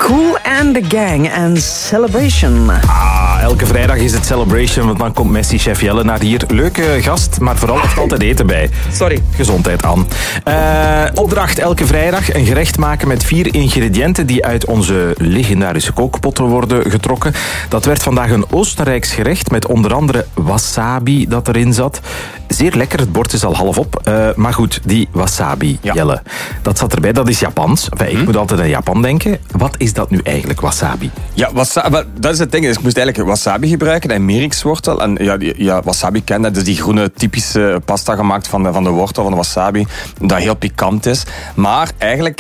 Kool and the Gang en Celebration. Elke vrijdag is het Celebration, want dan komt Messi-chef Jelle naar hier. Leuke gast, maar vooral heeft altijd eten bij. Sorry. Gezondheid aan. Opdracht elke vrijdag. Een gerecht maken met 4 ingrediënten die uit onze legendarische kookpotten worden getrokken. Dat werd vandaag een Oostenrijks gerecht met onder andere wasabi dat erin zat. Zeer lekker, het bord is al half op. Maar goed, die wasabi, Jelle, dat zat erbij. Dat is Japans. Enfin, ik moet altijd aan Japan denken. Wat is dat nu eigenlijk, wasabi? Ja, dat is het ding. Dus ik moest eigenlijk wasabi gebruiken en merikswortel. En wasabi ken dat is die groene typische pasta gemaakt van de wortel, van de wasabi. Dat heel pikant is. Maar eigenlijk,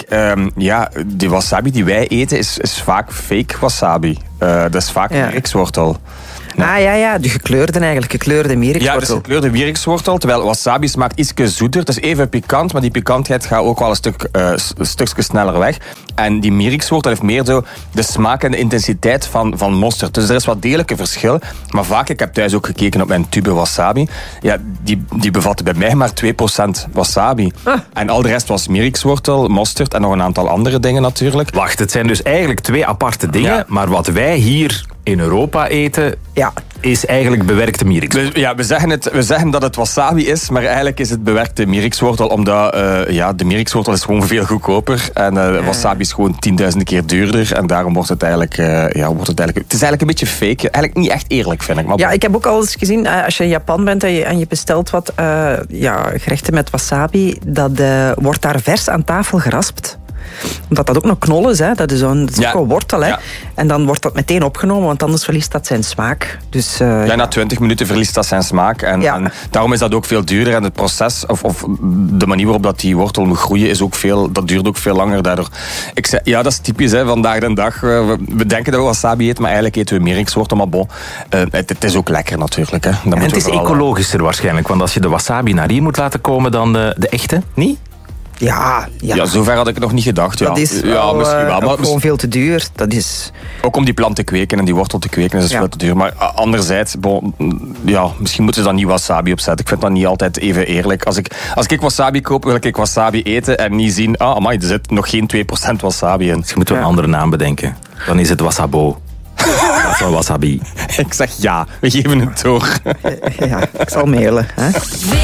die wasabi die wij eten is vaak fake wasabi. Dat is vaak merikswortel. Ja. De gekleurde merikswortel. Ja, dus gekleurde merikswortel, terwijl wasabi smaakt iets zoeter. Het is even pikant, maar die pikantheid gaat ook wel een stukje sneller weg. En die merikswortel heeft meer zo de smaak en de intensiteit van mosterd. Dus er is wat degelijk verschil. Maar vaak, ik heb thuis ook gekeken op mijn tube wasabi. Ja, die bevatte bij mij maar 2% wasabi. En al de rest was merikswortel, mosterd en nog een aantal andere dingen natuurlijk. Wacht, het zijn dus eigenlijk 2 aparte dingen. Maar wat wij hier in Europa eten, is eigenlijk bewerkte merikswortel. Ja, we zeggen dat het wasabi is, maar eigenlijk is het bewerkte merikswortel, omdat de merikswortel is gewoon veel goedkoper en wasabi is gewoon 10.000 keer duurder en daarom wordt het eigenlijk, het is eigenlijk een beetje fake. Eigenlijk niet echt eerlijk, vind ik. Maar ja, ik heb ook al eens gezien, als je in Japan bent en je bestelt wat gerechten met wasabi, dat wordt daar vers aan tafel geraspt. Omdat dat ook nog knol is, hè. Dat is ook een wortel. Hè. Ja. En dan wordt dat meteen opgenomen, want anders verliest dat zijn smaak. Dus, na 20 minuten verliest dat zijn smaak. En daarom is dat ook veel duurder. En het proces, of de manier waarop dat die wortel moet groeien, is ook dat duurt ook veel langer daardoor. Ik zei, dat is typisch, hè, vandaag de dag. We denken dat we wasabi eten, maar eigenlijk eten we merikswortel. Maar bon, het is ook lekker natuurlijk. Hè. En het is ecologischer waarschijnlijk, want als je de wasabi naar hier moet laten komen dan de echte, niet? Ja, zover had ik het nog niet gedacht. Dat is misschien wel, maar gewoon veel te duur. Dat is... Ook om die plant te kweken en die wortel te kweken is het veel te duur. Maar anderzijds, misschien moeten ze dan niet wasabi opzetten. Ik vind dat niet altijd even eerlijk. Als ik wasabi koop, wil ik wasabi eten en niet zien, amai, er zit nog geen 2% wasabi in. Misschien moeten we een andere naam bedenken. Dan is het wasabo. Dat is wel wasabi. Ik zeg we geven het door. Ik zal mailen. Hè?